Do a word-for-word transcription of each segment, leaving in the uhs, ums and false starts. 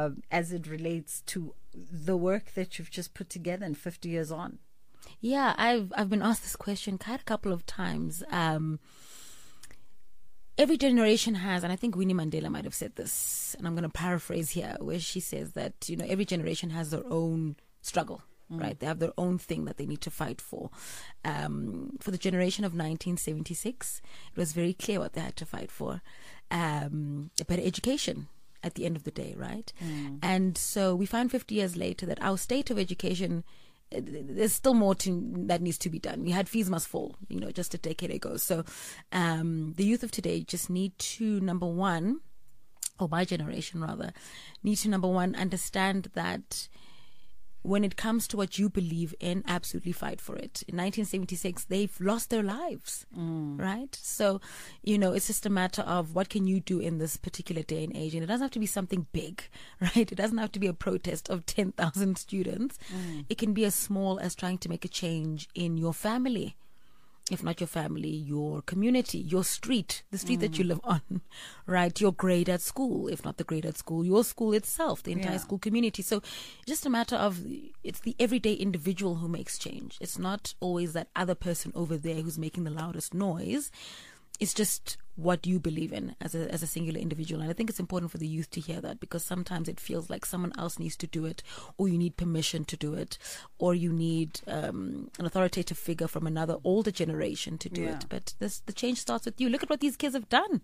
uh, as it relates to the work that you've just put together and fifty years on? Yeah, I've I've been asked this question quite a couple of times. Um, every generation has, and I think Winnie Mandela might have said this, and I'm going to paraphrase here, where she says that, you know, every generation has their own struggle, mm. right? They have their own thing that they need to fight for. Um, for the generation of nineteen seventy-six, it was very clear what they had to fight for. Um, a better education at the end of the day, right? Mm. And so we find fifty years later that our state of education, there's still more to, that needs to be done. We had fees must fall, you know, just a decade ago. So um, the youth of today just need to, number one, or my generation rather, need to, number one, understand that when it comes to what you believe in, absolutely fight for it. In nineteen seventy-six, they've lost their lives, mm. right? So, you know, it's just a matter of what can you do in this particular day and age. And it doesn't have to be something big, right? It doesn't have to be a protest of ten thousand students. Mm. It can be as small as trying to make a change in your family. If not your family, your community, your street, the street mm. that you live on, right? Your grade at school, if not the grade at school, your school itself, the entire yeah. school community. So just a matter of, it's the everyday individual who makes change. It's not always that other person over there who's making the loudest noise. It's just what you believe in as a as a singular individual. And I think it's important for the youth to hear that, because sometimes it feels like someone else needs to do it, or you need permission to do it, or you need um, an authoritative figure from another older generation to do yeah. it. But this, the change starts with you. Look at what these kids have done.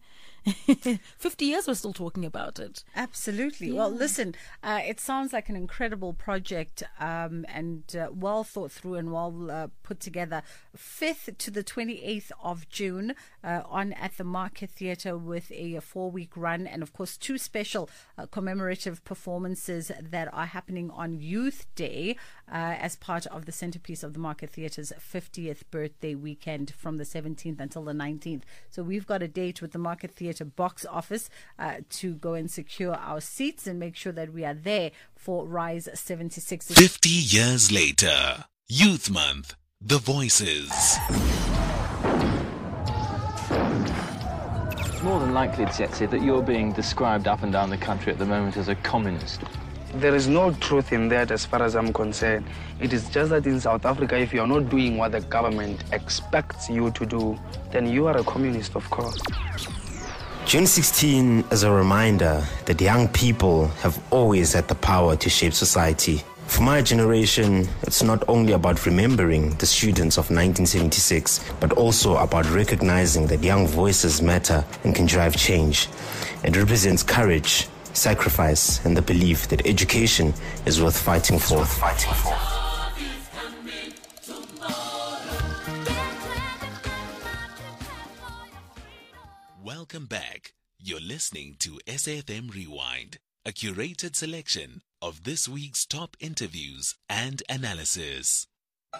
fifty years we're still talking about it. Absolutely. Yeah. Well, listen, uh, it sounds like an incredible project um, and uh, well thought through and well uh, put together. fifth to the twenty-eighth of June uh, on at the Market Theatre with a, a four-week run, and of course two special uh, commemorative performances that are happening on Youth Day uh, as part of the centerpiece of the Market Theatre's fiftieth birthday weekend from the seventeenth until the nineteenth. So we've got a date with the Market Theatre box office uh, to go and secure our seats and make sure that we are there for Rise seventy-six. fifty years later, Youth Month, The Voices. It's more than likely, Tsetse, that you're being described up and down the country at the moment as a communist. There is no truth in that as far as I'm concerned. It is just that in South Africa, if you're not doing what the government expects you to do, then you are a communist, of course. June sixteenth is a reminder that young people have always had the power to shape society. For my generation, it's not only about remembering the students of nineteen seventy-six, but also about recognizing that young voices matter and can drive change. It represents courage, sacrifice, and the belief that education is worth fighting for. Worth fighting for. Welcome back. You're listening to S A F M Rewind, a curated selection of this week's top interviews and analysis.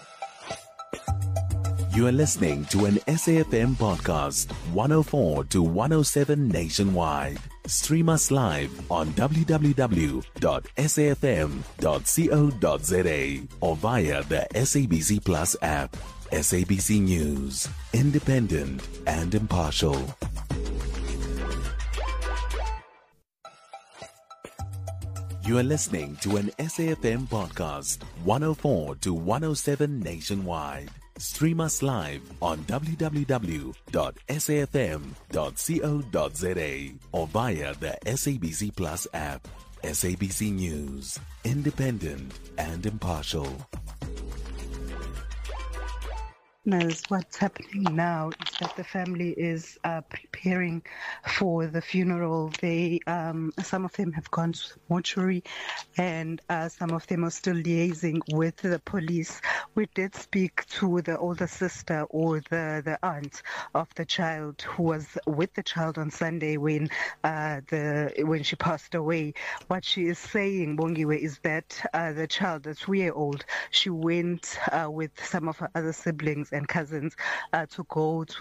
You are listening to an S A F M podcast, one oh four to one oh seven nationwide. Stream us live on w w w dot s a f m dot co dot z a or via the S A B C Plus app. S A B C News, independent and impartial. You are listening to an S A F M podcast, one oh four to one oh seven nationwide. Stream us live on w w w dot s a f m dot co dot z a or via the S A B C Plus app. S A B C News, independent and impartial. What's happening now is that the family is uh, preparing for the funeral. They, um, some of them have gone to the mortuary, and uh, some of them are still liaising with the police. We did speak to the older sister or the, the aunt of the child who was with the child on Sunday when uh, the when she passed away. What she is saying, Bongiwe, is that uh, the child, the three-year-old, she went uh, with some of her other siblings and cousins uh, to go to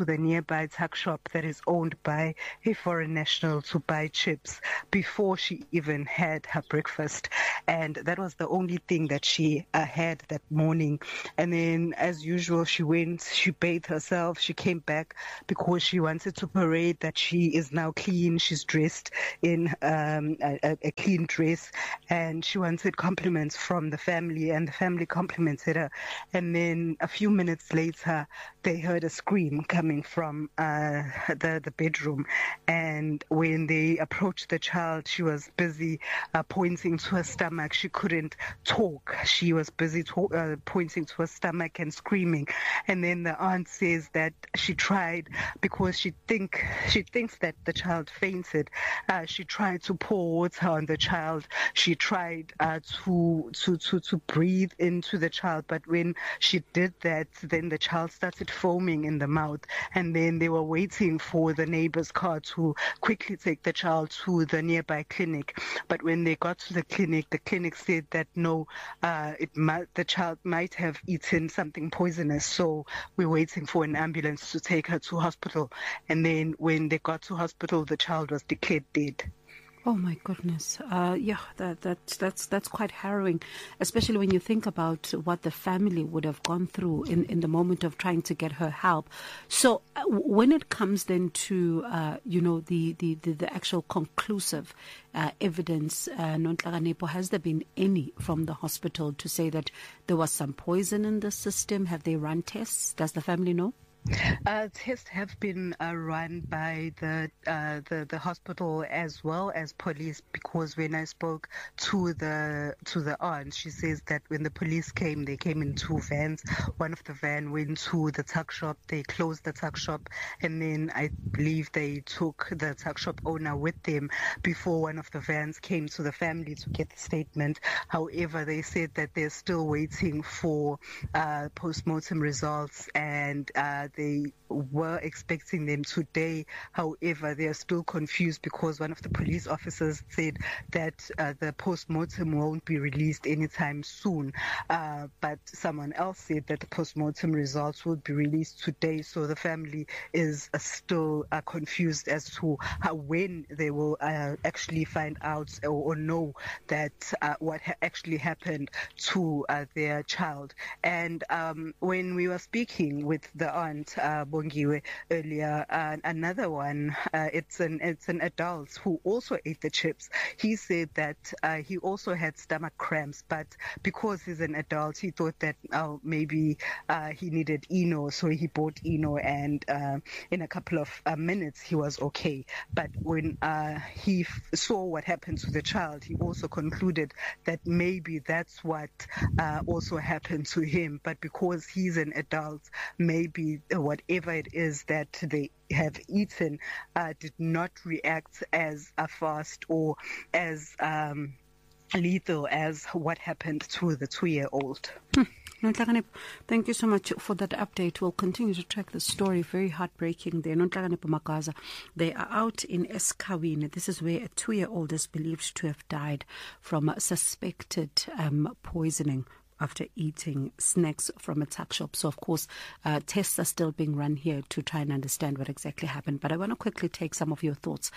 the nearby tuck shop that is owned by a foreign national to buy chips before she even had her breakfast. And that was the only thing that she uh, had that morning. And then, as usual, she went, she bathed herself, she came back because she wanted to parade that she is now clean. She's dressed in um, a, a clean dress, and she wanted compliments from the family, and the family complimented her. And then a few minutes later, they heard a scream coming from uh, the, the bedroom. And when they approached the child, she was busy uh, pointing to her stomach. She couldn't talk. She was busy to- uh, pointing to her stomach and screaming. And then the aunt says that she tried, because she think she thinks that the child fainted. Uh, she tried to pour water on the child. She tried uh, to to to to breathe into the child, but when she did that, then the child started foaming in the mouth. And then they were waiting for the neighbor's car to quickly take the child to the nearby clinic. But when they got to the clinic, the clinic said that no, uh, it might, the child might have eaten something poisonous. So we're waiting for an ambulance to take her to hospital. And then when they got to hospital, the child was declared dead. Oh my goodness! Uh, yeah, that that that's that's quite harrowing, especially when you think about what the family would have gone through in, in the moment of trying to get her help. So uh, when it comes then to uh, you know the, the, the, the actual conclusive uh, evidence, uh, Nonhlakanepo, has there been any from the hospital to say that there was some poison in the system? Have they run tests? Does the family know? Uh, tests have been uh, run by the, uh, the the hospital as well as police, because when I spoke to the to the aunt, she says that when the police came, they came in two vans. One of the van went to the tuck shop. They closed the tuck shop, and then I believe they took the tuck shop owner with them before one of the vans came to the family to get the statement. However, they said that they're still waiting for uh, post-mortem results, and uh, they were expecting them today. However, they are still confused because one of the police officers said that uh, the post-mortem won't be released anytime soon. Uh, but someone else said that the post-mortem results will be released today. So the family is uh, still uh, confused as to how, when they will uh, actually find out or, or know that uh, what ha- actually happened to uh, their child. And um, when we were speaking with the aunt, Uh, Bongiwe, earlier, uh, another one, uh, it's an it's an adult who also ate the chips. He said that uh, he also had stomach cramps, but because he's an adult, he thought that oh, maybe uh, he needed Eno, so he bought Eno, and uh, in a couple of uh, minutes he was okay. But when uh, he f- saw what happened to the child, he also concluded that maybe that's what uh, also happened to him. But because he's an adult, maybe whatever it is that they have eaten uh, did not react as uh, fast or as um, lethal as what happened to the two-year-old. Hmm. Thank you so much for that update. We'll continue to track the story. Very heartbreaking there. Nonhlakanepo Magaza, they are out in Esikhaweni. This is where a two-year-old is believed to have died from suspected um, poisoning after eating snacks from a tuck shop. So, of course, uh, tests are still being run here to try and understand what exactly happened. But I want to quickly take some of your thoughts.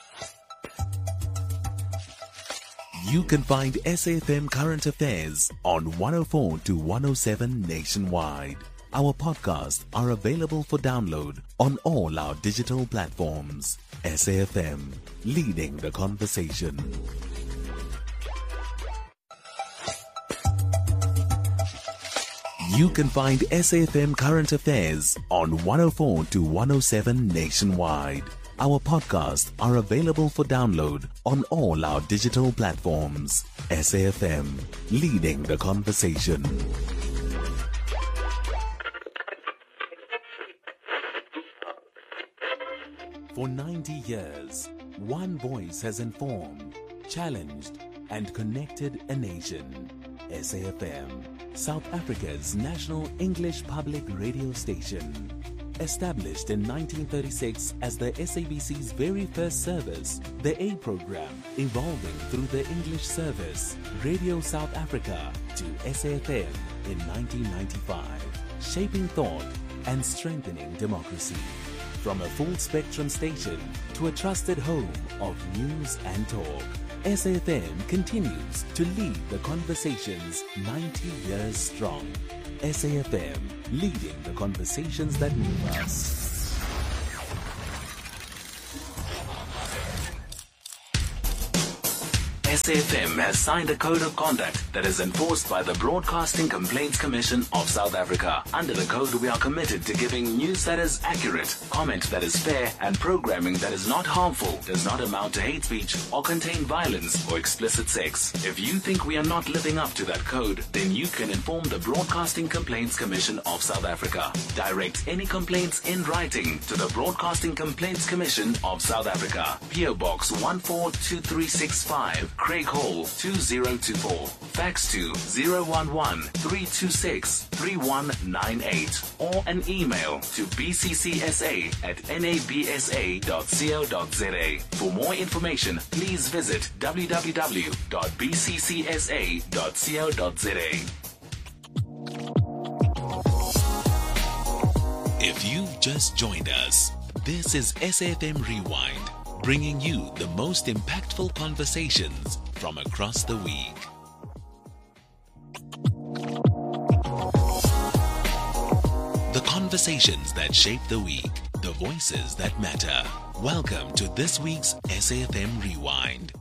You can find S A F M Current Affairs on one oh four to one oh seven nationwide. Our podcasts are available for download on all our digital platforms. S A F M, leading the conversation. You can find S A F M Current Affairs on one oh four to one oh seven nationwide. Our podcasts are available for download on all our digital platforms. S A F M, leading the conversation. For ninety years, one voice has informed, challenged, and connected a nation. S A F M, South Africa's national English public radio station. Established in nineteen thirty-six as the S A B C's very first service, the A program evolving through the English service, Radio South Africa, to S A F M in nineteen ninety-five, shaping thought, and strengthening democracy. From a full-spectrum station to a trusted home of news and talk, S A F M continues to lead the conversations ninety years strong. S A F M, leading the conversations that move us. S A F M has signed a code of conduct that is enforced by the Broadcasting Complaints Commission of South Africa. Under the code, we are committed to giving news that is accurate, comment that is fair, and programming that is not harmful, does not amount to hate speech, or contain violence or explicit sex. If you think we are not living up to that code, then you can inform the Broadcasting Complaints Commission of South Africa. Direct any complaints in writing to the Broadcasting Complaints Commission of South Africa. P O Box one four two three six five. Craig Hall two zero two four. Fax to zero one one three two six three one nine eight or an email to b c c s a at nabsa dot co dot za. For more information, please visit w w w dot b c c s a dot co dot za. If you've just joined us, this is S A F M Rewind, bringing you the most impactful conversations from across the week. The conversations that shape the week, the voices that matter. Welcome to this week's S A F M Rewind.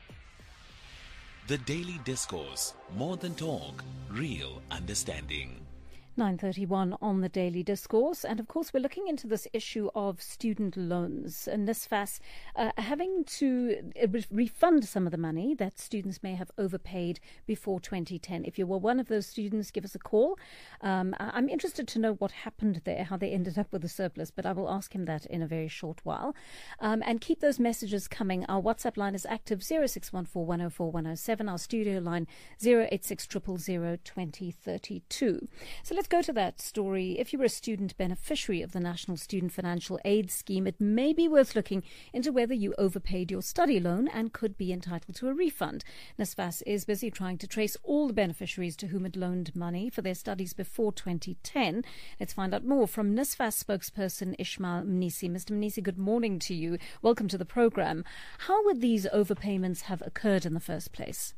The Daily Discourse, more than talk, real understanding. nine thirty-one on the Daily Discourse. And of course, we're looking into this issue of student loans. And NSFAS uh, having to re- refund some of the money that students may have overpaid before twenty ten. If you were one of those students, give us a call. Um, I'm interested to know what happened there, how they ended up with a surplus, but I will ask him that in a very short while. Um, and keep those messages coming. Our WhatsApp line is active, zero six one four one zero four one zero seven. Our studio line, zero eight six zero zero zero two zero three two. So let's go to that story. If you were a student beneficiary of the National Student Financial Aid Scheme, it may be worth looking into whether you overpaid your study loan and could be entitled to a refund. NSFAS is busy trying to trace all the beneficiaries to whom it loaned money for their studies before twenty ten. Let's find out more from NSFAS spokesperson Ishmael Mnisi. Mister Mnisi, good morning to you. Welcome to the program. How would these overpayments have occurred in the first place?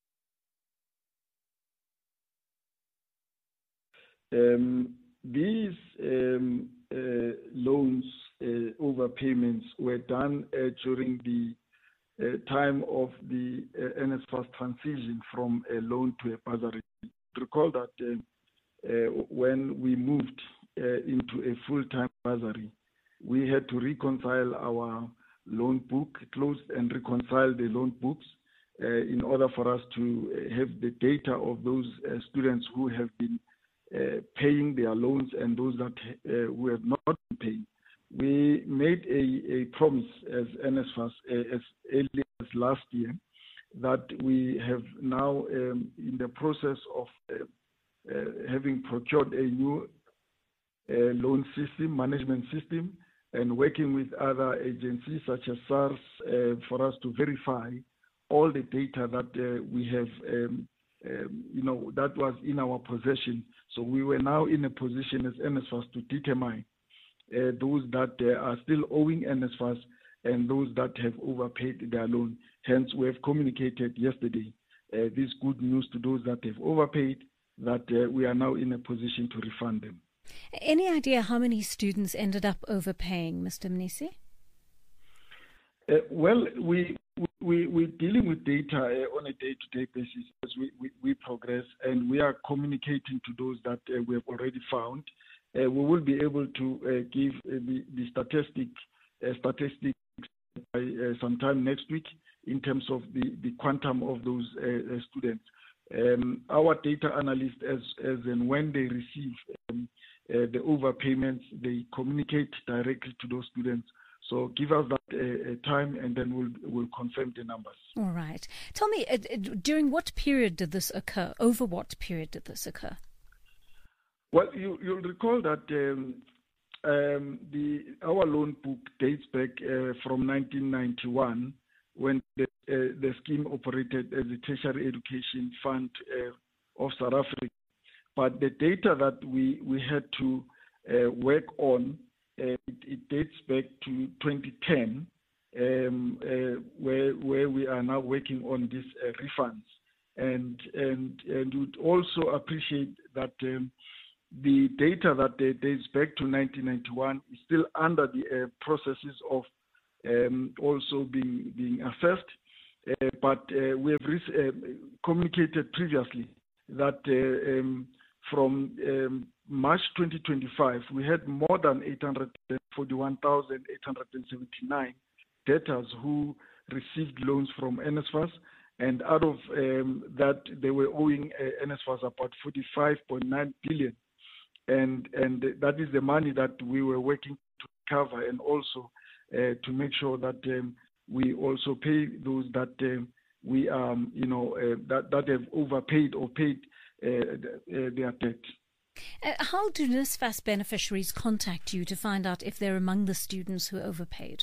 Um, these um, uh, loans uh, overpayments were done uh, during the uh, time of the uh, NSFAS transition from a loan to a bursary. Recall that uh, uh, when we moved uh, into a full-time bursary, we had to reconcile our loan book, close and reconcile the loan books uh, in order for us to have the data of those uh, students who have been Uh, paying their loans and those that uh, who have not been paying. We made a, a promise as NSFAS uh, as early as last year that we have now um, in the process of uh, uh, having procured a new uh, loan system, management system, and working with other agencies such as SARS uh, for us to verify all the data that uh, we have um, Um, you know, that was in our possession. So we were now in a position as NSFAS to determine uh, those that uh, are still owing NSFAS and those that have overpaid their loan. Hence, we have communicated yesterday uh, this good news to those that have overpaid, that uh, we are now in a position to refund them. Any idea how many students ended up overpaying, Mister Mnisi? Uh, well, we We, we're dealing with data uh, on a day-to-day basis as we, we, we progress, and we are communicating to those that uh, we have already found. Uh, we will be able to uh, give uh, the, the statistic, uh, statistics by uh, sometime next week in terms of the, the quantum of those uh, uh, students. Um, our data analysts, as, as and when they receive um, uh, the overpayments, they communicate directly to those students. So give us that uh, time, and then we'll we'll confirm the numbers. All right. Tell me, uh, during what period did this occur? Over what period did this occur? Well, you, you'll recall that um, um, the our loan book dates back uh, from nineteen ninety-one, when the, uh, the scheme operated as a tertiary education fund uh, of South Africa. But the data that we, we had to uh, work on, uh, it, it dates back to twenty ten, um, uh, where where we are now working on these uh, refunds, and and and would also appreciate that um, the data that dates back to nineteen ninety-one is still under the uh, processes of um, also being being assessed. Uh, but uh, we have re- uh, communicated previously that uh, um, from um, March twenty twenty-five, we had more than eight hundred forty-one thousand eight hundred seventy-nine debtors who received loans from N S F A S, and out of um, that, they were owing uh, N S F A S about forty-five point nine billion, and and that is the money that we were working to recover, and also uh, to make sure that um, we also pay those that um, we um you know uh, that that have overpaid or paid uh, uh, their debt. Uh, how do N S F A S beneficiaries contact you to find out if they're among the students who overpaid?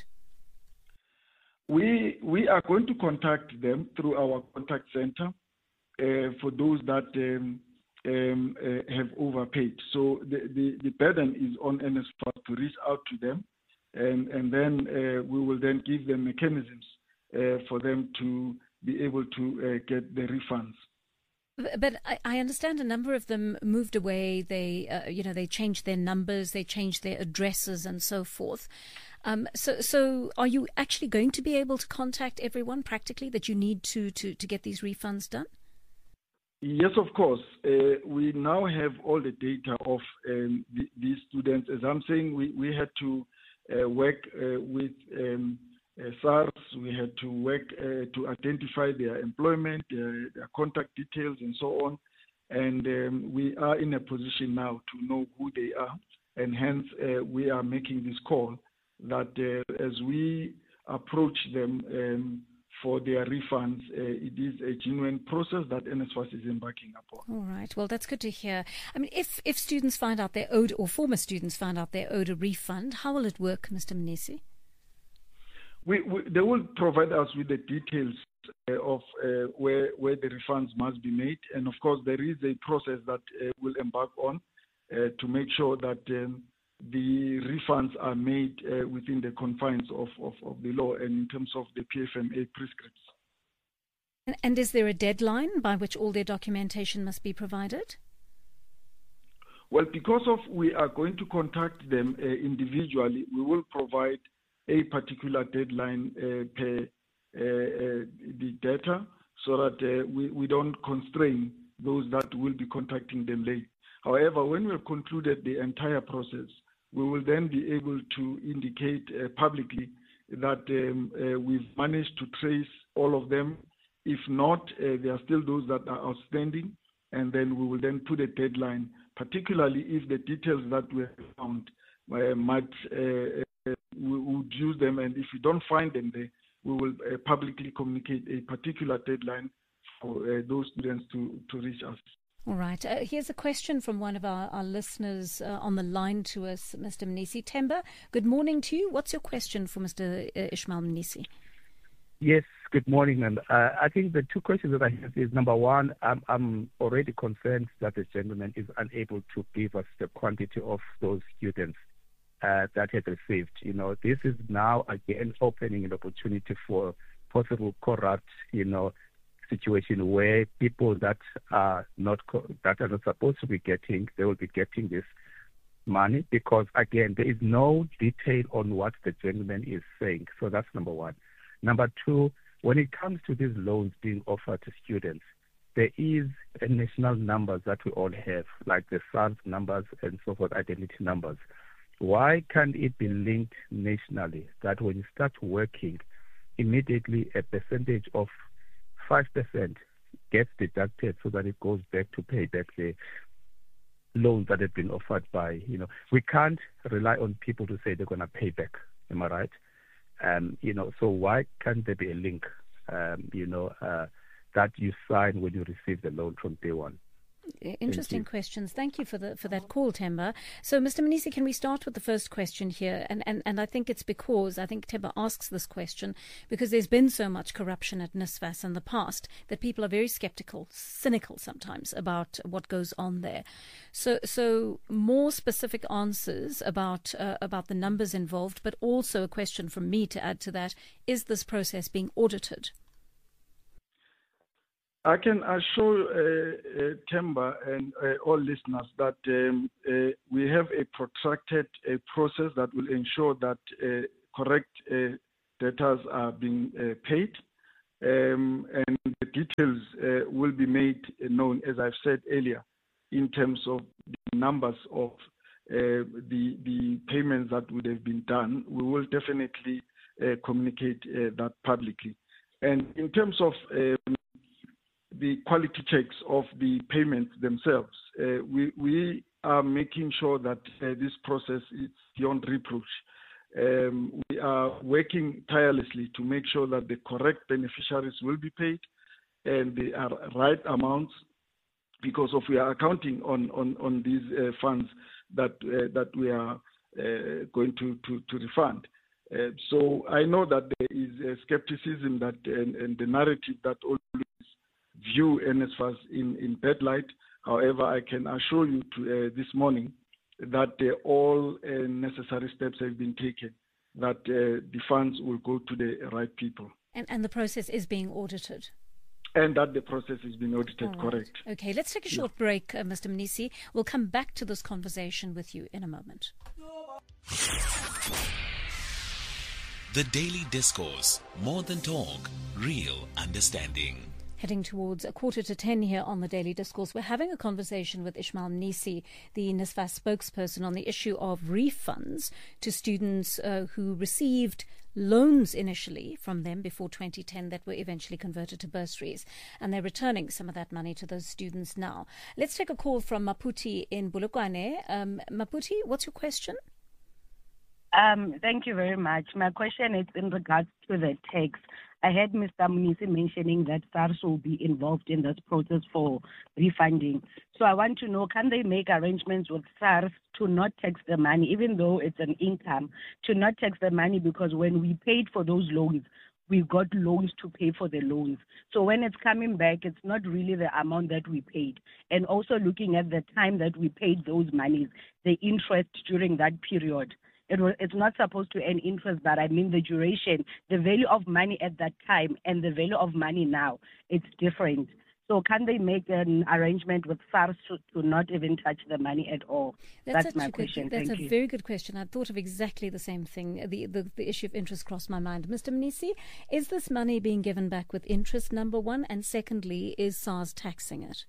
We we are going to contact them through our contact center uh, for those that um, um, uh, have overpaid. So the, the, the burden is on N S F A S to reach out to them. And, and then uh, we will then give them mechanisms uh, for them to be able to uh, get the refunds. But I, I understand a number of them moved away. They, uh, you know, they changed their numbers, they changed their addresses, and so forth. Um, so, so are you actually going to be able to contact everyone practically that you need to to, to get these refunds done? Yes, of course. Uh, we now have all the data of um, the, these students. As I'm saying, we, we had to Uh, work uh, with um, uh, SARS. We had to work uh, to identify their employment, their, their contact details, and so on. And um, we are in a position now to know who they are, and hence uh, we are making this call that uh, as we approach them um, for their refunds, uh, it is a genuine process that N S F A S is embarking upon. All right. Well, that's good to hear. I mean, if, if students find out they're owed, or former students find out they're owed a refund, how will it work, Mister Mnisi? We, we, they will provide us with the details uh, of uh, where, where the refunds must be made. And, of course, there is a process that uh, we'll embark on uh, to make sure that um, the refunds are made uh, within the confines of, of, of the law and in terms of the P F M A prescripts. And, and is there a deadline by which all their documentation must be provided? Well, because of we are going to contact them uh, individually, we will provide a particular deadline uh, per uh, uh, the data so that uh, we, we don't constrain those that will be contacting them late. However, when we have concluded the entire process, we will then be able to indicate uh, publicly that um, uh, we've managed to trace all of them. If not, uh, there are still those that are outstanding, and then we will then put a deadline, particularly if the details that we have found uh, might, uh, uh, we would use them, and if we don't find them there, we will uh, publicly communicate a particular deadline for uh, those students to, to reach us. All right. Uh, here's a question from one of our, our listeners uh, on the line to us, Mister Mnisi. Temba, good morning to you. What's your question for Mister Ishmael Mnisi? Yes, good morning. And uh, I think the two questions that I have is, number one, I'm, I'm already concerned that the gentleman is unable to give us the quantity of those students uh, that had received. You know, this is now again opening an opportunity for possible corrupt, you know, situation where people that are not co- that are not supposed to be getting, they will be getting this money, because again there is no detail on what the gentleman is saying. So that's number one. Number two, when it comes to these loans being offered to students, there is a national numbers that we all have, like the SARS numbers and so forth, identity numbers. Why can't it be linked nationally, that when you start working, immediately a percentage of five percent gets deducted so that it goes back to pay back the loans that have been offered by, you know, we can't rely on people to say they're going to pay back. Am I right? Um, you know, so why can't there be a link, um, you know, uh, that you sign when you receive the loan from day one? Interesting Thank questions. Thank you for the for that call, Temba. So, Mister Mnisi, can we start with the first question here? And, and and I think it's because, I think Temba asks this question because there's been so much corruption at NSFAS in the past that people are very skeptical, cynical sometimes about what goes on there. So, so more specific answers about uh, about the numbers involved, but also a question from me to add to that: is this process being audited? I can assure uh, uh, Temba and uh, all listeners that um, uh, we have a protracted uh, process that will ensure that uh, correct uh, debtors are being uh, paid, um, and the details uh, will be made known, as I've said earlier, in terms of the numbers of uh, the the payments that would have been done. We will definitely uh, communicate uh, that publicly. And in terms of um, the quality checks of the payments themselves, uh, we, we are making sure that uh, this process is beyond reproach. Um, we are working tirelessly to make sure that the correct beneficiaries will be paid and they are right amounts, because of we are accounting on, on, on these uh, funds that uh, that we are uh, going to, to, to refund. Uh, so I know that there is a skepticism that and, and the narrative that always view NSFAS in, in bad light. However, I can assure you to, uh, this morning that uh, all uh, necessary steps have been taken, that uh, the funds will go to the right people. And, and the process is being audited? And that the process is being audited, right. Correct. Okay, let's take a short yeah. break, uh, Mister Mnisi. We'll come back to this conversation with you in a moment. The Daily Discourse, more than talk, real understanding. Heading towards a quarter to ten here on the Daily Discourse, we're having a conversation with Ishmael Mnisi, the NSFAS spokesperson, on the issue of refunds to students uh, who received loans initially from them before twenty ten that were eventually converted to bursaries. And they're returning some of that money to those students now. Let's take a call from Maputi in Bulukwane. Um, Maputi, what's your question? Um, thank you very much. My question is in regards to the tax. I heard Mister Mnisi mentioning that SARS will be involved in this process for refunding. So I want to know, can they make arrangements with SARS to not tax the money, even though it's an income, to not tax the money, because when we paid for those loans, we got loans to pay for the loans. So when it's coming back, it's not really the amount that we paid. And also looking at the time that we paid those monies, the interest during that period. It was, it's not supposed to earn interest, but I mean the duration, the value of money at that time and the value of money now, it's different. So can they make an arrangement with SARS to, to not even touch the money at all? That's, that's my question. Good, that's Thank a you. very good question. I thought of exactly the same thing. The, the, the issue of interest crossed my mind. Mister Mnisi, is this money being given back with interest, number one? And secondly, is SARS taxing it?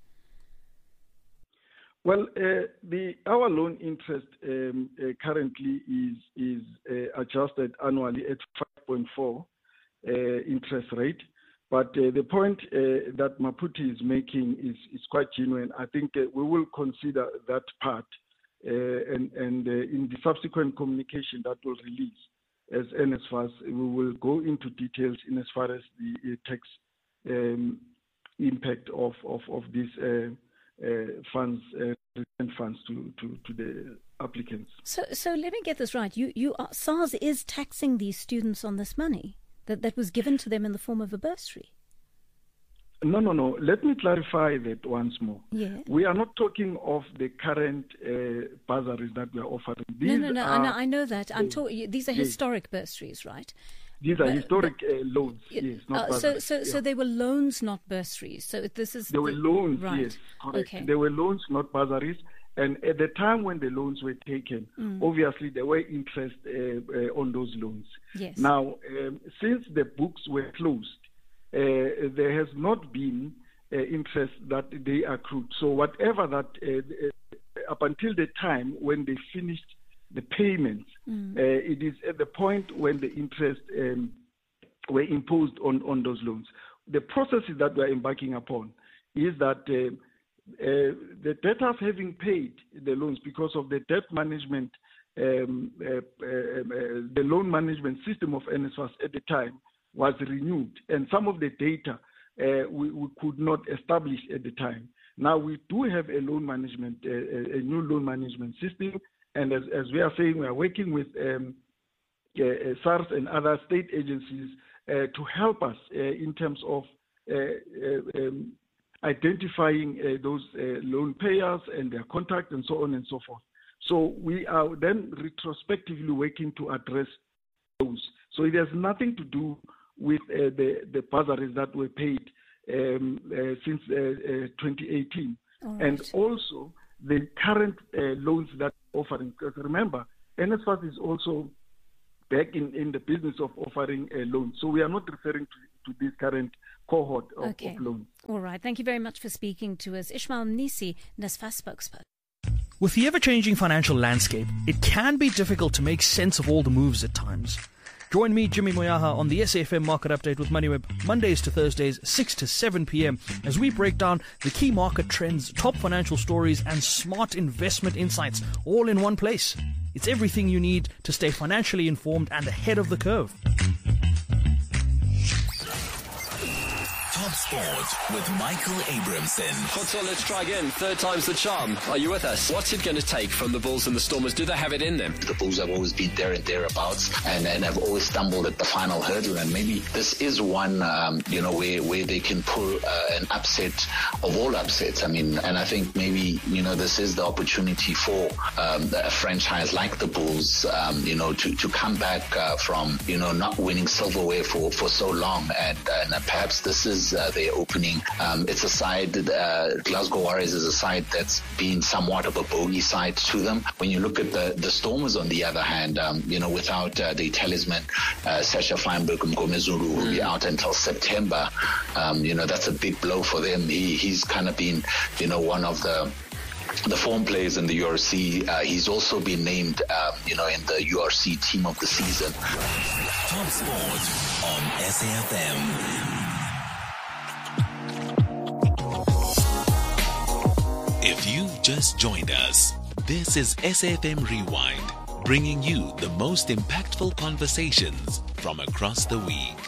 Well, uh, the our loan interest um, uh, currently is is uh, adjusted annually at five point four uh, interest rate. But uh, the point uh, that Maputi is making is, is quite genuine. I think uh, we will consider that part, uh, and, and uh, in the subsequent communication that will release as NSFAS, we will go into details in as far as the uh, tax um, impact of of, of these uh, uh, funds, uh, return funds to, to, to the applicants. So, so let me get this right. You, you are, SARS is taxing these students on this money that, that was given to them in the form of a bursary. No, no, no. Let me clarify that once more. Yeah. We are not talking of the current uh, bursaries that we are offering. These no, no, no. Are, I know, I know that. I'm uh, talking. These are yes. historic bursaries, right? These but, are historic but, uh, loans. Yes, not uh, so, bursaries. so, yeah. so they were loans, not bursaries. So this is. They the, were loans. right. Yes, correct. Okay. They were loans, not bursaries. And at the time when the loans were taken, mm. obviously there were interest uh, uh, on those loans. Yes. Now, um, since the books were closed, uh, there has not been uh, interest that they accrued. So whatever that, uh, up until the time when they finished the payments, mm. uh, it is at the point when the interest um, were imposed on, on those loans. The processes that we are embarking upon is that uh, Uh, the debtors having paid the loans because of the debt management, um, uh, uh, uh, the loan management system of NSFAS at the time was renewed, and some of the data uh, we, we could not establish at the time. Now, we do have a loan management, uh, a new loan management system, and as, as we are saying, we are working with um, uh, uh, SARS and other state agencies uh, to help us uh, in terms of uh, uh, um, identifying uh, those uh, loan payers and their contact and so on and so forth. So we are then retrospectively working to address those. So it has nothing to do with uh, the, the bursaries that were paid um, uh, since uh, uh, twenty eighteen. Right. And also the current uh, loans that we're offering. Because remember, NSFAS is also back in, in the business of offering a loan. So we are not referring to, to this current cohort of, okay. of loans. All right. Thank you very much for speaking to us. Ishmael Mnisi, NSFAS spokesperson. With the ever-changing financial landscape, it can be difficult to make sense of all the moves at times. Join me, Jimmy Moyaha, on the S A F M Market Update with MoneyWeb, Mondays to Thursdays, six to seven p.m, as we break down the key market trends, top financial stories, and smart investment insights, all in one place. It's everything you need to stay financially informed and ahead of the curve. Top Sport with Michael Abramson. Hotspur, let's try again. Third time's the charm. Are you with us? What's it going to take from the Bulls and the Stormers? Do they have it in them? The Bulls have always been there and thereabouts, and, and have always stumbled at the final hurdle. And maybe this is one, um, you know, where where they can pull uh, an upset of all upsets. I mean, and I think maybe, you know, this is the opportunity for um, a franchise like the Bulls, um, you know, to to come back uh, from, you know, not winning silverware for for so long, and, and perhaps this is Uh, their opening. Um, it's a side, uh, Glasgow Warriors is a side that's been somewhat of a bogey side to them. When you look at the, the Stormers, on the other hand, um, you know, without uh, the talisman, uh, Sasha Feinberg Mgomezulu will be out until September. Um, you know, that's a big blow for them. He, he's kind of been, you know, one of the the form players in the U R C. Uh, he's also been named, um, you know, in the U R C team of the season. Top Sport on S A F M. If you've just joined us, this is S A F M Rewind, bringing you the most impactful conversations from across the week.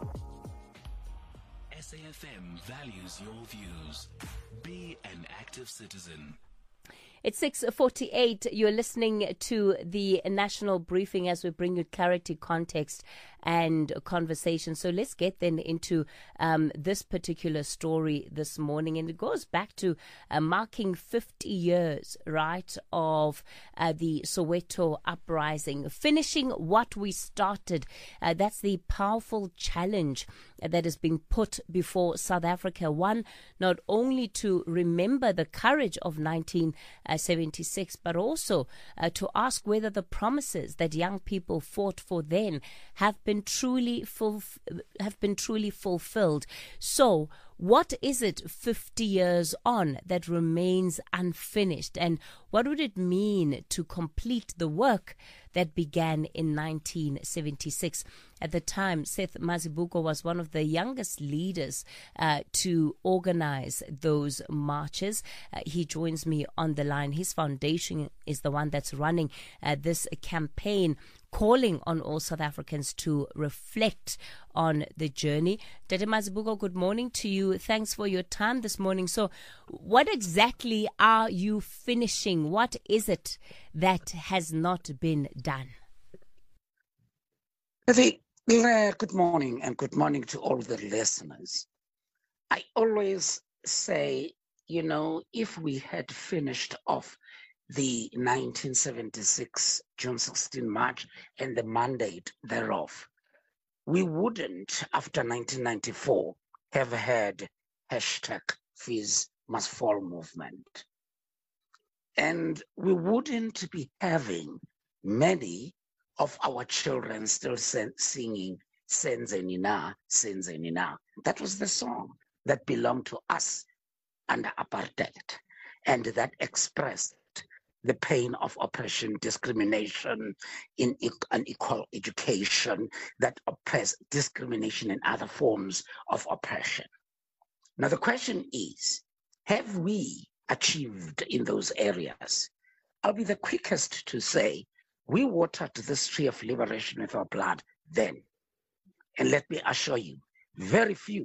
S A F M values your views. Be an active citizen. It's six forty-eight. You're listening to the national briefing as we bring you clarity, context, and conversation. So let's get then into um, this particular story this morning. And it goes back to uh, marking fifty years, right, of uh, the Soweto uprising, finishing what we started. Uh, that's the powerful challenge that is being put before South Africa. One, not only to remember the courage of nineteen seventy-six, but also uh, to ask whether the promises that young people fought for then have been truly full, have been truly fulfilled. So, what is it fifty years on that remains unfinished, and what would it mean to complete the work that began in nineteen seventy-six? At the time, Seth Mazibuko was one of the youngest leaders uh, to organize those marches. Uh, he joins me on the line. His foundation is the one that's running uh, this campaign, calling on all South Africans to reflect on the journey. Tete Mazibuko, good morning to you. Thanks for your time this morning. So what exactly are you finishing? What is it that has not been done? The, uh, good morning, and good morning to all the listeners. I always say, you know, if we had finished off the nineteen seventy-six June sixteenth March and the mandate thereof, we wouldn't, after nineteen ninety-four, have had hashtag Fees Must Fall movement. And we wouldn't be having many of our children still singing Senze Nina, Senze Nina. That was the song that belonged to us under apartheid, and that expressed the pain of oppression, discrimination, in unequal education, that oppress discrimination and other forms of oppression. Now the question is, have we achieved in those areas? I'll be the quickest to say, we watered this tree of liberation with our blood then. And let me assure you, very few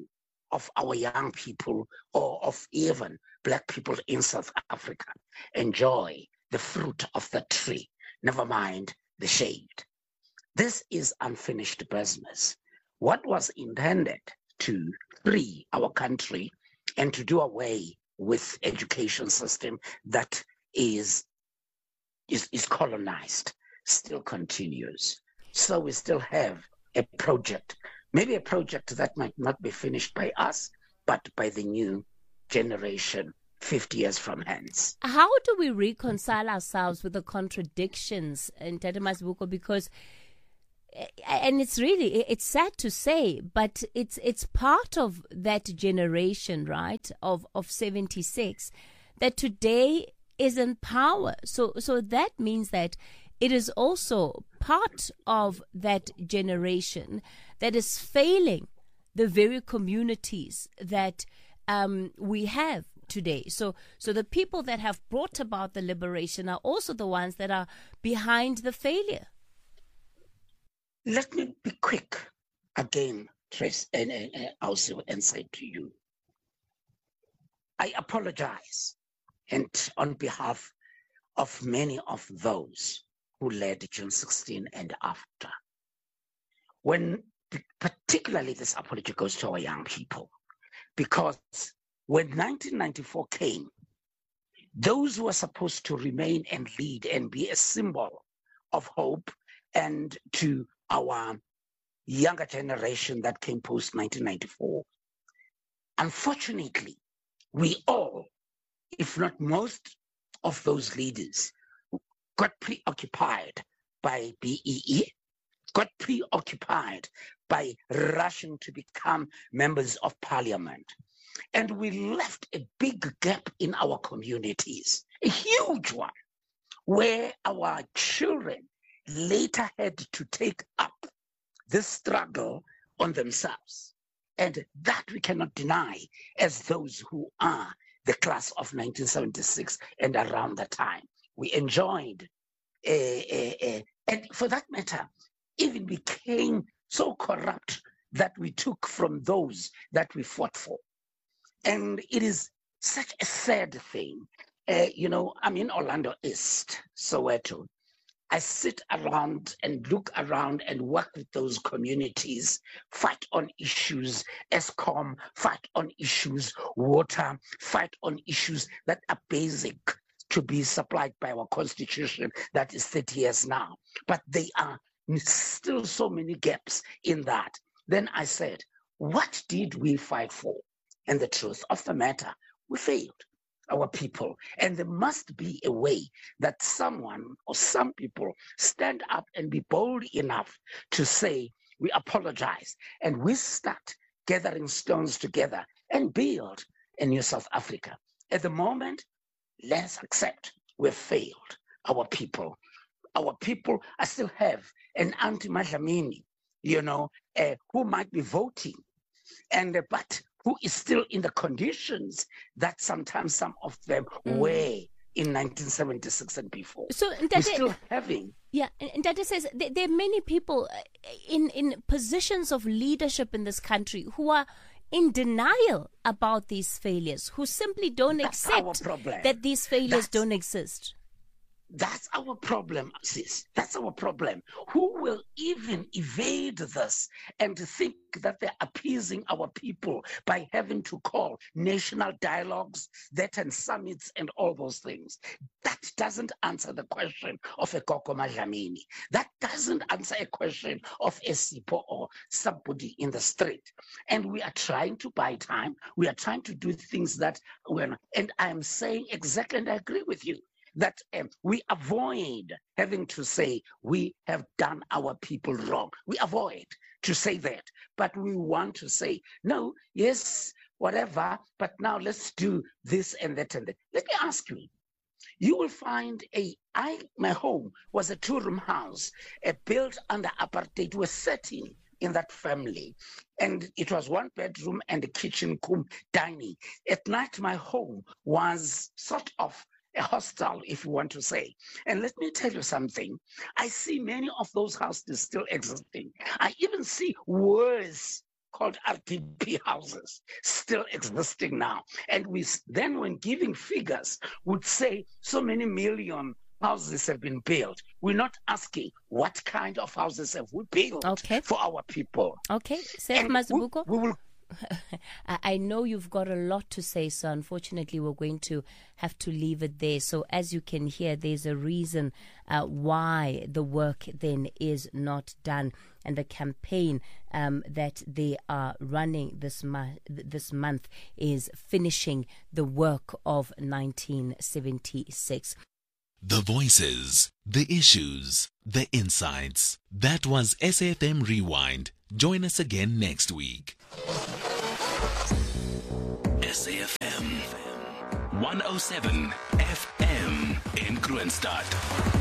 of our young people or of even black people in South Africa enjoy the fruit of the tree, never mind the shade. This is unfinished business. What was intended to free our country and to do away with education system that is, is, is colonized still continues. So we still have a project, maybe a project that might not be finished by us, but by the new generation fifty years from hence. How do we reconcile ourselves with the contradictions in Tata Mazibuko? Because, and it's really, it's sad to say, but it's it's part of that generation, right, of, of seventy-six, that today is in power. So, so that means that it is also part of that generation that is failing the very communities that um, we have today. So, so the people that have brought about the liberation are also the ones that are behind the failure. Let me be quick again, Trace, and, and, and also and say to you, I apologize, and on behalf of many of those who led June sixteenth and after. When particularly this apology goes to our young people, because when nineteen ninety-four came, those who were supposed to remain and lead and be a symbol of hope and to our younger generation that came post nineteen ninety-four, unfortunately, we all, if not most of those leaders, got preoccupied by B E E, got preoccupied by rushing to become members of parliament. And we left a big gap in our communities, a huge one, where our children later had to take up this struggle on themselves. And that we cannot deny as those who are the class of nineteen seventy-six and around that time. We enjoyed, uh, uh, uh, and for that matter, even became so corrupt that we took from those that we fought for. And it is such a sad thing. Uh, you know, I'm in Orlando East, Soweto. I sit around and look around and work with those communities, fight on issues, ESCOM, fight on issues, water, fight on issues that are basic to be supplied by our constitution that is thirty years now. But there are still so many gaps in that. Then I said, what did we fight for? And the truth of the matter, we failed our people. And there must be a way that someone or some people stand up and be bold enough to say, we apologize, and we start gathering stones together and build a new South Africa. At the moment, let's accept we've failed our people. Our people I still have an anti-Madlamini, you know, uh, who might be voting, and uh, but who is still in the conditions that sometimes some of them mm. were in nineteen seventy-six and before. So Ndate, we're still having. Yeah, and Ndate says there, there are many people in, in positions of leadership in this country who are in denial about these failures, who simply don't That's accept that these failures That's, don't exist. That's our problem, sis. That's our problem. Who will even evade this and think that they're appeasing our people by having to call national dialogues, that and summits and all those things? That doesn't answer the question of a Koko Madlamini. That doesn't answer a question of a Sipho or somebody in the street. And we are trying to buy time. We are trying to do things that we're not. And I am saying exactly, and I agree with you, that um, we avoid having to say we have done our people wrong. We avoid to say that, but we want to say, no, yes, whatever, but now let's do this and that and that. Let me ask you, you will find a, I, my home was a two-room house uh, built under apartheid. We were thirteen in that family, and it was one bedroom and a kitchen, dining. At night, my home was sort of a hostel, if you want to say. And let me tell you something. I see many of those houses still existing. I even see worse called R D P houses still existing now. And we then, when giving figures, would say so many million houses have been built. We're not asking what kind of houses have we built okay. for our people. Okay, Seth Mazibuko. We, we will. I know you've got a lot to say, so unfortunately we're going to have to leave it there. So as you can hear, there's a reason uh, why the work then is not done, and the campaign um, that they are running this, mo- this month is finishing the work of nineteen seventy-six. The voices, the issues, the insights. That was S A F M Rewind. Join us again next week. S A F M one oh seven F M in Kroonstad.